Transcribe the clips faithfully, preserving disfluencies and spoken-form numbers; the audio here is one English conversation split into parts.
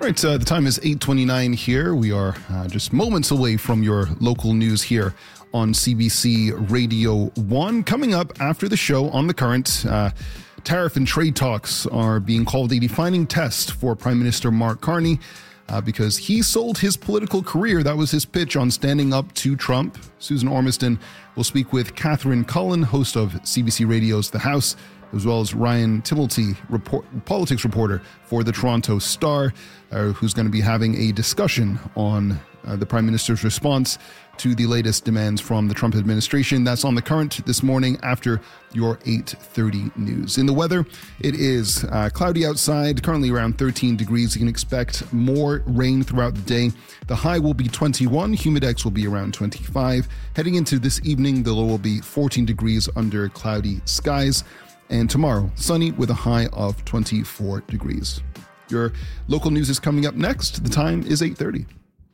All right, uh, the time is eight twenty-nine here. We are uh, just moments away from your local news here on C B C Radio one. Coming up after the show on The Current, uh, tariff and trade talks are being called a defining test for Prime Minister Mark Carney uh, because he sold his political career. That was his pitch on standing up to Trump. Susan Ormiston will speak with Catherine Cullen, host of C B C Radio's The House, as well as Ryan Timilty, report, politics reporter for the Toronto Star, uh, who's going to be having a discussion on uh, the Prime Minister's response to the latest demands from the Trump administration. That's on The Current this morning after your eight thirty news. In the weather, it is uh, cloudy outside, currently around thirteen degrees. You can expect more rain throughout the day. The high will be twenty-one, humidex will be around twenty-five. Heading into this evening, the low will be fourteen degrees under cloudy skies. And tomorrow, sunny with a high of twenty-four degrees. Your local news is coming up next. The time is eight thirty.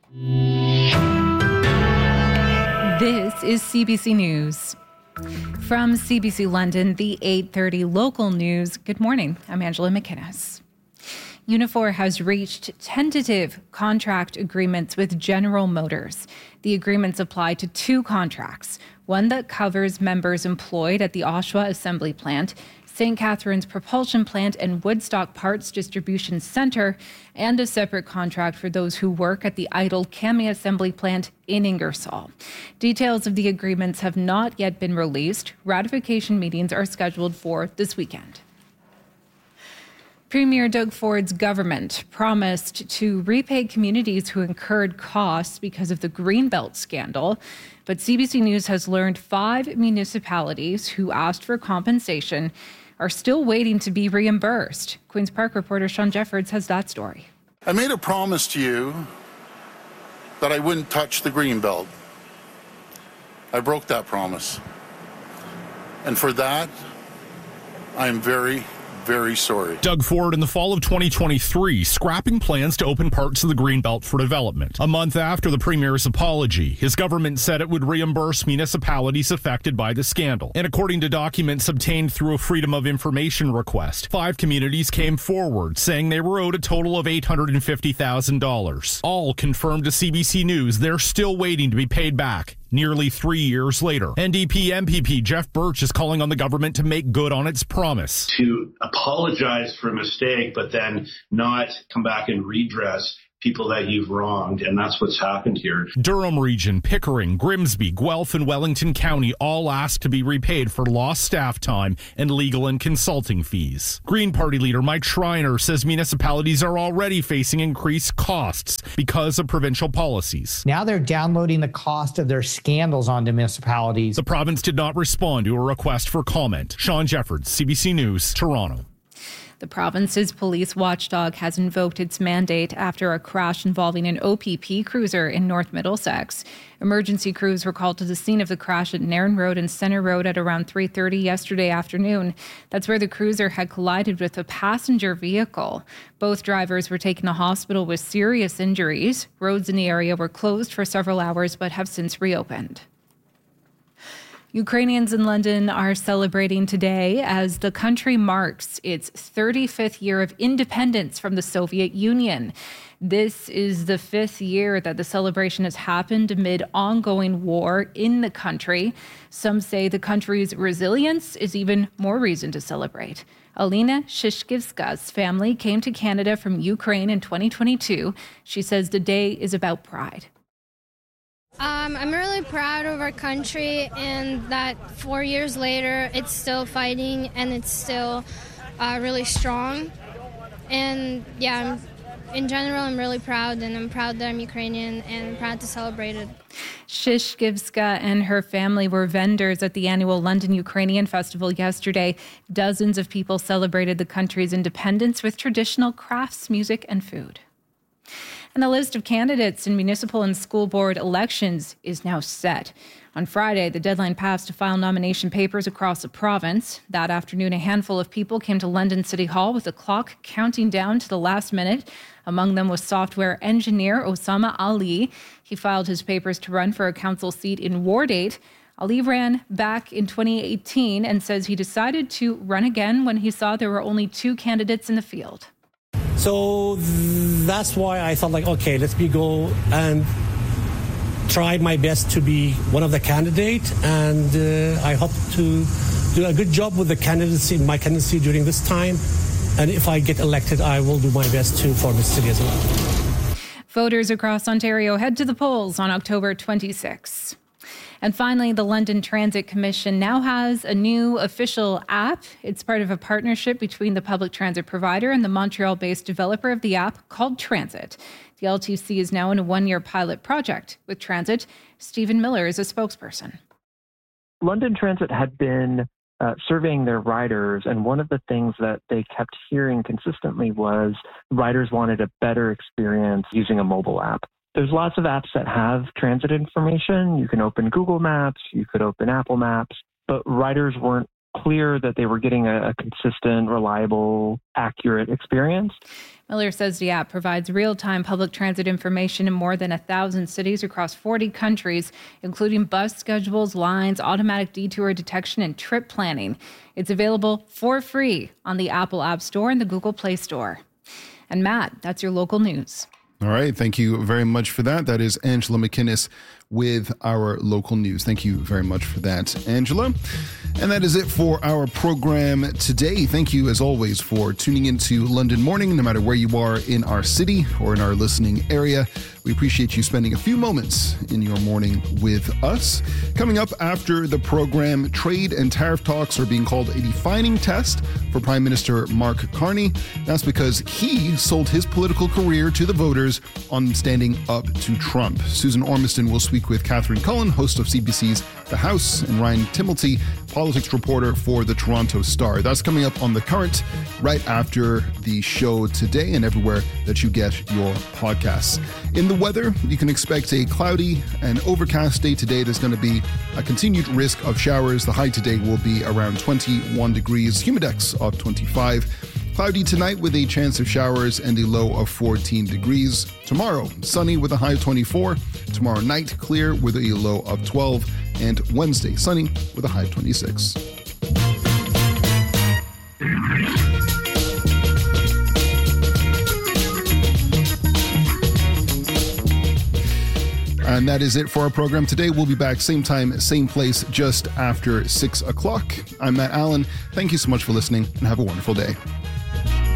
This is C B C News. From C B C London, the eight thirty local news. Good morning. I'm Angela McInnes. Unifor has reached tentative contract agreements with General Motors. The agreements apply to two contracts, one that covers members employed at the Oshawa Assembly Plant, Saint Catharines Propulsion Plant, and Woodstock Parts Distribution Centre, and a separate contract for those who work at the idle Kami Assembly Plant in Ingersoll. Details of the agreements have not yet been released. Ratification meetings are scheduled for this weekend. Premier Doug Ford's government promised to repay communities who incurred costs because of the Greenbelt scandal, but C B C News has learned five municipalities who asked for compensation are still waiting to be reimbursed. Queen's Park reporter Sean Jeffords has that story. I made a promise to you that I wouldn't touch the Greenbelt. I broke that promise. And for that, I am very, very sorry. Doug Ford in the fall of twenty twenty-three scrapping plans to open parts of the Greenbelt for development. A month after the premier's apology, his government said it would reimburse municipalities affected by the scandal. And according to documents obtained through a Freedom of Information request, five communities came forward saying they were owed a total of eight hundred fifty thousand dollars. All confirmed to C B C News they're still waiting to be paid back. Nearly three years later, N D P M P P Jeff Birch is calling on the government to make good on its promise. To apologize for a mistake, but then not come back and redress people that you've wronged, and that's what's happened here. Durham Region, Pickering, Grimsby, Guelph, and Wellington County all asked to be repaid for lost staff time and legal and consulting fees. Green Party leader Mike Schreiner says municipalities are already facing increased costs because of provincial policies. Now they're downloading the cost of their scandals onto municipalities. The province did not respond to a request for comment. Sean Jeffords, C B C News, Toronto. The province's police watchdog has invoked its mandate after a crash involving an O P P cruiser in North Middlesex. Emergency crews were called to the scene of the crash at Nairn Road and Centre Road at around three thirty yesterday afternoon. That's where the cruiser had collided with a passenger vehicle. Both drivers were taken to hospital with serious injuries. Roads in the area were closed for several hours but have since reopened. Ukrainians in London are celebrating today as the country marks its thirty-fifth year of independence from the Soviet Union. This is the fifth year that the celebration has happened amid ongoing war in the country. Some say the country's resilience is even more reason to celebrate. Alina Shishkivska's family came to Canada from Ukraine in twenty twenty-two. She says the day is about pride. Um, I'm really proud of our country and that four years later it's still fighting and it's still uh, really strong. And yeah, I'm, in general, I'm really proud, and I'm proud that I'm Ukrainian and I'm proud to celebrate it. Shishkivska and her family were vendors at the annual London Ukrainian Festival yesterday. Dozens of people celebrated the country's independence with traditional crafts, music, and food. And the list of candidates in municipal and school board elections is now set. On Friday, the deadline passed to file nomination papers across the province. That afternoon, a handful of people came to London City Hall with the clock counting down to the last minute. Among them was software engineer Osama Ali. He filed his papers to run for a council seat in Ward eight. Ali ran back in twenty eighteen and says he decided to run again when he saw there were only two candidates in the field. So that's why I thought, like, okay, let me go and try my best to be one of the candidates, and uh, I hope to do a good job with the candidacy, my candidacy during this time. And if I get elected, I will do my best to for the city as well. Voters across Ontario head to the polls on October twenty-sixth. And finally, the London Transit Commission now has a new official app. It's part of a partnership between the public transit provider and the Montreal-based developer of the app called Transit. The L T C is now in a one-year pilot project with Transit. Stephen Miller is a spokesperson. London Transit had been uh, surveying their riders, and one of the things that they kept hearing consistently was riders wanted a better experience using a mobile app. There's lots of apps that have transit information. You can open Google Maps, you could open Apple Maps, but riders weren't clear that they were getting a, a consistent, reliable, accurate experience. Miller says the app provides real-time public transit information in more than a thousand cities across forty countries, including bus schedules, lines, automatic detour detection, and trip planning. It's available for free on the Apple App Store and the Google Play Store. And Matt, that's your local news. All right. Thank you very much for that. That is Angela McInnes with our local news. Thank you very much for that, Angela. And that is it for our program today. Thank you, as always, for tuning into London Morning, no matter where you are in our city or in our listening area. We appreciate you spending a few moments in your morning with us. Coming up after the program, trade and tariff talks are being called a defining test for Prime Minister Mark Carney. That's because he sold his political career to the voters on standing up to Trump. Susan Ormiston will speak with Catherine Cullen, host of C B C's The House, and Ryan Timilty, politics reporter for the Toronto Star. That's coming up on The Current right after the show today and everywhere that you get your podcasts. In the weather, you can expect a cloudy and overcast day today. There's going to be a continued risk of showers. The high today will be around twenty-one degrees, humidex of twenty-five. Cloudy tonight with a chance of showers and a low of fourteen degrees. Tomorrow, sunny with a high of twenty-four. Tomorrow night, clear with a low of twelve. And Wednesday, sunny with a high of twenty-six. And that is it for our program today. We'll be back same time, same place, just after six o'clock. I'm Matt Allen. Thank you so much for listening and have a wonderful day.